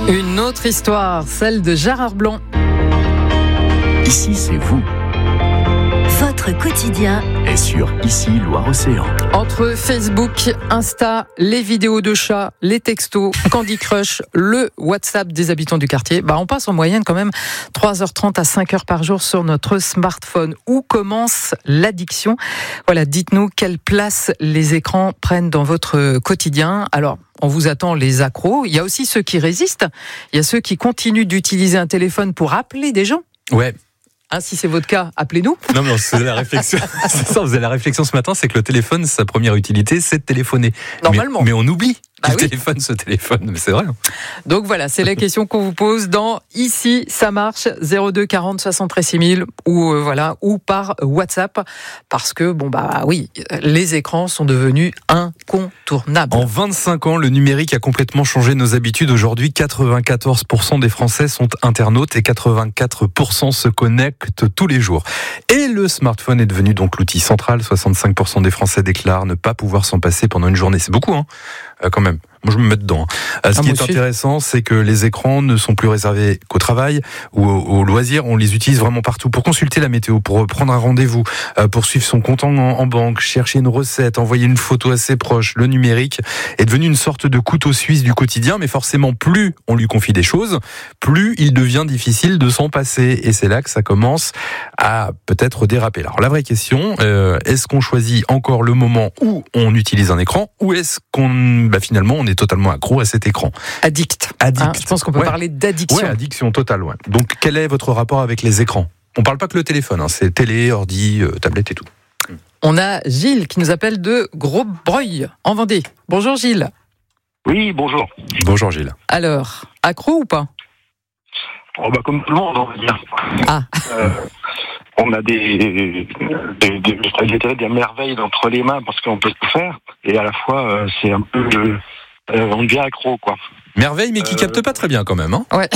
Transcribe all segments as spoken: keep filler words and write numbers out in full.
Une autre histoire, celle de Gérard Blanc. Ici, c'est vous. Votre quotidien Et sur Ici, Loire-Océan. Entre Facebook, Insta, les vidéos de chats, les textos, Candy Crush, le WhatsApp des habitants du quartier, bah on passe en moyenne quand même trois heures trente à cinq heures par jour sur notre smartphone. Où commence l'addiction ? Voilà, dites-nous quelle place les écrans prennent dans votre quotidien. Alors, on vous attend les accros. Il y a aussi ceux qui résistent. Il y a ceux qui continuent d'utiliser un téléphone pour appeler des gens. Ouais. Hein, si c'est votre cas, appelez-nous. Non, mais on faisait la réflexion. C'est ça, on faisait la réflexion ce matin, c'est que le téléphone, sa première utilité, c'est de téléphoner. Normalement. Mais, mais on oublie. Bah le oui. téléphone, ce téléphone, mais c'est vrai. Donc voilà, c'est la question qu'on vous pose dans Ici, ça marche, zéro deux quarante soixante-treize six mille ou euh, voilà, ou par WhatsApp, parce que bon bah oui, les écrans sont devenus incontournables. En vingt-cinq ans, le numérique a complètement changé nos habitudes. Aujourd'hui, quatre-vingt-quatorze pour cent des Français sont internautes et quatre-vingt-quatre pour cent se connectent tous les jours. Et le smartphone est devenu donc l'outil central. soixante-cinq pour cent des Français déclarent ne pas pouvoir s'en passer pendant une journée. C'est beaucoup, hein, euh, quand même. Moi, je me mets dedans. Euh, ce Ah, qui moi est aussi. intéressant, c'est que les écrans ne sont plus réservés qu'au travail ou au, au loisir. On les utilise vraiment partout pour consulter la météo, pour prendre un rendez-vous, euh, pour suivre son compte en, en banque, chercher une recette, envoyer une photo à ses proches. Le numérique est devenu une sorte de couteau suisse du quotidien, mais forcément, plus on lui confie des choses, plus il devient difficile de s'en passer. Et c'est là que ça commence à peut-être déraper. Alors, la vraie question, euh, est-ce qu'on choisit encore le moment où on utilise un écran, ou est-ce qu'on, bah, finalement, on est totalement accro à cet écran. Addict. Addict. Hein, je pense qu'on peut Ouais. parler d'addiction. Ouais, addiction totale, ouais. Donc, quel est votre rapport avec les écrans ? On parle pas que le téléphone, hein, c'est télé, ordi, euh, tablette et tout. On a Gilles qui nous appelle de Grosbreuil, en Vendée. Bonjour Gilles. Oui, bonjour. Bonjour Gilles. Alors, accro ou pas ? Oh, bah, comme tout le monde, on va dire. Ah. Euh, on a des, des, des, je dirais des merveilles entre les mains parce qu'on peut tout faire. Et à la fois, euh, c'est un peu... Euh, on devient accro, quoi. Merveille, mais qui Euh, capte pas très bien quand même. Hein. Ouais.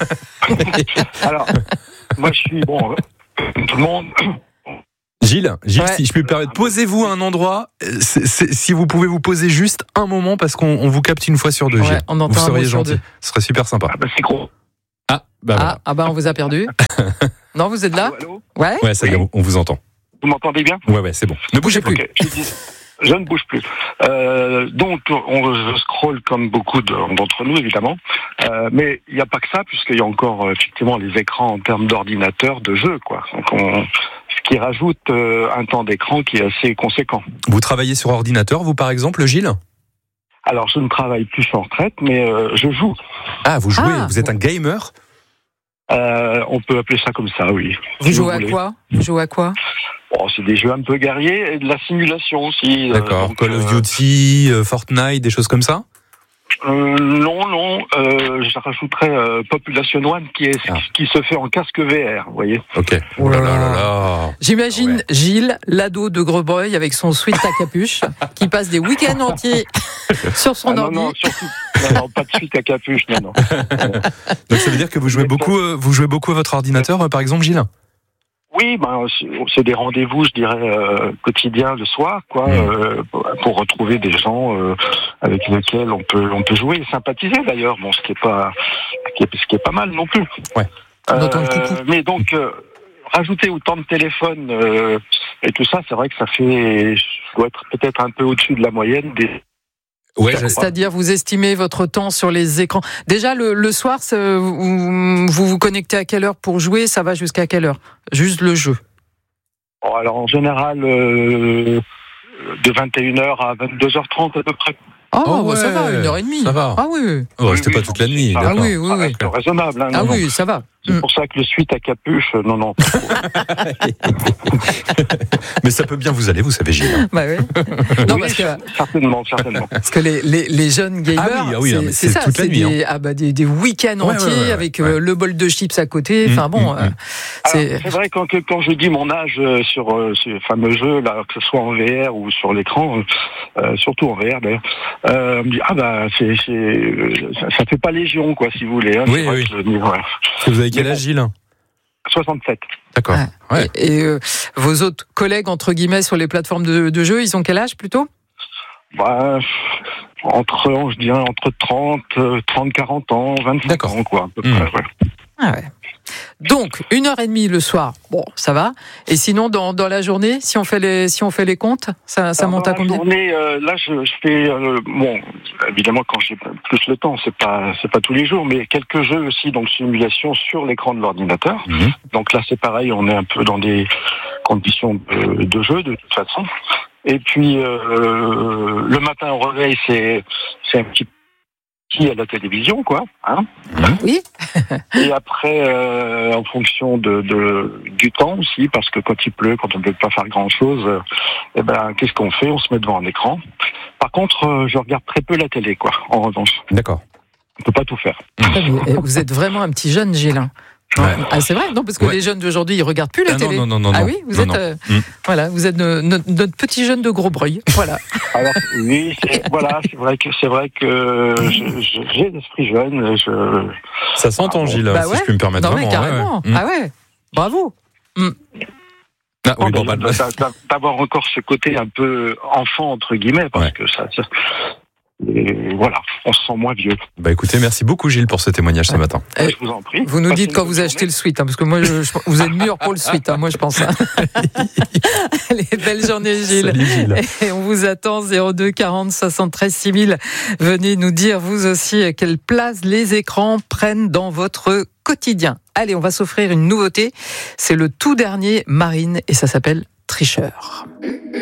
Alors, moi, je suis... Bon, comme tout le monde... Gilles, Gilles, Ouais. si je peux me permettre, posez-vous à un endroit. euh, c'est- c'est- si vous pouvez vous poser juste un moment, parce qu'on on vous capte une fois sur deux, Ouais, Gilles. on entend vous un seriez mot sur gentil. deux. Ce serait super sympa. Ah, bah, c'est gros. Ah, bah Ah, voilà. ah bah on vous a perdu. Non, vous êtes là ? Allô, allô Ouais. Ouais, ça y est, Oui. on- on vous entend. Vous m'entendez bien? Ouais, ouais, c'est bon. Ne bougez plus. Ok, je, dis- je ne bouge plus. Euh, donc, on, je scrolle comme beaucoup de- d'entre nous, évidemment. Euh, mais il n'y a pas que ça, puisqu'il y a encore euh, effectivement les écrans en termes d'ordinateur, de jeu, quoi. Donc, on, ce qui rajoute euh, un temps d'écran qui est assez conséquent. Vous travaillez sur ordinateur, vous par exemple, Gilles ? Alors, je ne travaille plus en retraite, mais euh, je joue. Ah, vous jouez, Ah. vous êtes un gamer ? Euh, on peut appeler ça comme ça, oui. Vous Si jouez à voulez. quoi Vous jouez à quoi ? Bon, c'est des jeux un peu guerriers et de la simulation aussi. euh, D'accord. donc, Call of euh, Duty, euh, Fortnite, des choses comme ça ? Euh, non, non, euh, je rajouterais euh, Population One qui, est, Ah. qui se fait en casque V R, vous voyez. Ok. Oh là là là là. J'imagine Ouais. Gilles, l'ado de Grosbreuil, avec son sweat à capuche, qui passe des week-ends entiers sur son Ah, non, ordi. non, surtout, non, non, pas de suite à capuche, non, non. Donc ça veut dire que vous jouez beaucoup, euh, vous jouez beaucoup à votre ordinateur, euh, par exemple, Gilles ? Oui, ben, c'est- c'est des rendez-vous, je dirais, euh, quotidiens le soir, quoi, Mmh. euh, pour retrouver des gens euh, avec lesquels on peut, on peut jouer et sympathiser d'ailleurs. Bon, ce qui est pas, ce qui est, ce qui est pas mal non plus. Ouais. On entend le coucou. Mais donc, euh, rajouter autant de téléphones euh, et tout ça, c'est vrai que ça fait, je dois être peut-être un peu au-dessus de la moyenne des. Ouais, j'ai- C'est-à-dire, vous estimez votre temps sur les écrans. Déjà, le, le soir, c'est- vous, vous vous connectez à quelle heure pour jouer ? Ça va jusqu'à quelle heure ? Juste le jeu. Bon, alors en général, euh, de vingt et une heures à vingt-deux heures trente à peu près. Oh, Oh bah, ça ouais, va, une heure et demie. ça va. Ah oui, Oh, restez Oui, pas oui, toute la nuit. ah, ah d'accord. oui, oui, Ça oui. reste raisonnable. Hein, Ah non, non. oui, ça va. C'est Mm. pour ça que le suite à capuche, euh, non, non. Mais ça peut bien vous aller, vous savez, Gilles. Bah oui. Non, Oui, parce que, certainement, certainement. parce que les, les, les jeunes gamers, Ah oui, ah oui, non, mais c'est c'est ça, toute la c'est nuit, des, ah bah, des, des week-ends Ouais, entiers ouais, ouais, avec ouais. euh, le bol de chips à côté. Enfin Mm, bon, mm, euh, mm. c'est... Alors, C'est vrai quand, que, quand je dis mon âge euh, sur euh, ce fameux jeu, là, que ce soit en V R ou sur l'écran, euh, surtout en V R d'ailleurs, euh, on me dit ah bah c'est, c'est euh, ça, ça fait pas légion quoi si vous voulez. Hein, Oui, c'est vrai oui. que je le dis, ouais. Vous avez quel Mais âge, Gilles ? soixante-sept. D'accord. Ouais. Ouais. Et, et, euh, vos autres collègues, entre guillemets, sur les plateformes de, de jeux, ils ont quel âge plutôt ? Bah, entre, je dirais, entre trente, trente, quarante ans, vingt-cinq D'accord. ans, quoi, à peu Mmh. près, ouais. Ah ouais. Donc, une heure et demie le soir, bon, ça va. Et sinon, dans, dans la journée, si on fait les, si on fait les comptes, ça, ça Alors, monte dans à combien? la journée, euh, là, je, je fais, euh, bon, évidemment, quand j'ai plus le temps, c'est pas, c'est pas tous les jours, mais quelques jeux aussi, donc simulation sur l'écran de l'ordinateur. Mmh. Donc là, c'est pareil, on est un peu dans des conditions de, de jeu, de toute façon. Et puis, euh, le matin au réveil, c'est, c'est un petit qui à la télévision, quoi. Hein. Oui. Et après, euh, en fonction de, de du temps aussi, parce que quand il pleut, quand on ne peut pas faire grand-chose, euh, eh ben, qu'est-ce qu'on fait? On se met devant un écran. Par contre, euh, je regarde très peu la télé, quoi. En revanche, D'accord. on peut pas tout faire. Ah, mais, eh, vous êtes vraiment un petit jeune, Gilles. hein. Non, Ouais. ah, c'est vrai, non, parce que Ouais. les jeunes d'aujourd'hui, ils regardent plus la Ah non, télé. non, non, non, ah non. oui, vous Non, êtes, non. euh, Mm. voilà, vous êtes no- no- notre petit jeune de Grosbreuil. Voilà. Alors oui, c'est, voilà, c'est vrai que c'est vrai que je, je, j'ai l'esprit jeune. Je, Ça s'entend, Ah, bon. Gilles, Bah si ouais. je puis me permettre. Non mais vraiment, ouais, carrément. ouais. Mm. Ah ouais. Bravo. Ah, oui, bon, D'a- bah, d'a- d'a- d'avoir encore ce côté un peu enfant entre guillemets, parce Ouais. que ça, ça et voilà, on se sent moins vieux. bah, écoutez, merci beaucoup, Gilles, pour ce témoignage ce matin. Eh, Je vous en prie. Vous nous Passez dites une quand bonne vous achetez journée. le sweat, hein, parce que moi, je, je- vous êtes mûr pour le sweat, hein, moi je pense. hein. Allez, belle journée, Gilles. Salut, Gilles. Et on vous attend zéro deux quarante soixante-treize six mille. Venez nous dire vous aussi quelle place les écrans prennent dans votre quotidien. Allez, on va s'offrir une nouveauté. C'est le tout dernier Marine et ça s'appelle Tricheur.